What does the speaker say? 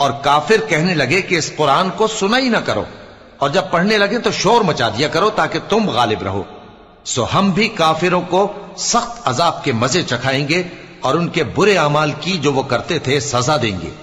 और काफिर कहने लगे कि इस कुरान को सुना ही ना करो, और जब पढ़ने लगे तो शोर मचा दिया करो ताकि तुम गालिब रहो। सो हम भी काफिरों को सख्त अजाब के मजे चखाएंगे और उनके बुरे अमाल की जो वो करते थे सजा देंगे।